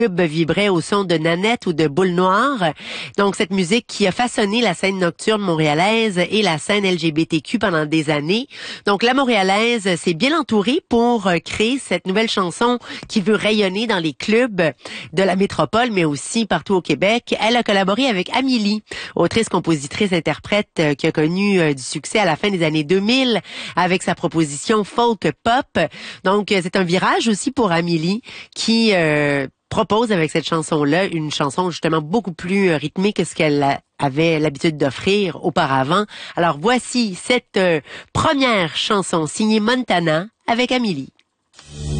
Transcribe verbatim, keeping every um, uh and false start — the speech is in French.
vibrait au son de Nanette ou de Boule Noire. Donc, cette musique qui a façonné la scène nocturne montréalaise et la scène L G B T Q pendant des années. Donc, la Montréalaise s'est bien entourée pour créer cette nouvelle chanson qui veut rayonner dans les clubs de la métropole, mais aussi partout au Québec. Elle a collaboré avec Amélie, autrice, compositrice, interprète qui a connu du succès à la fin des années deux mille avec sa proposition folk pop. Donc, c'est un virage aussi pour Amélie qui euh, propose avec cette chanson-là une chanson justement beaucoup plus rythmée que ce qu'elle avait l'habitude d'offrir auparavant. Alors voici cette euh, première chanson signée Montana avec Amélie.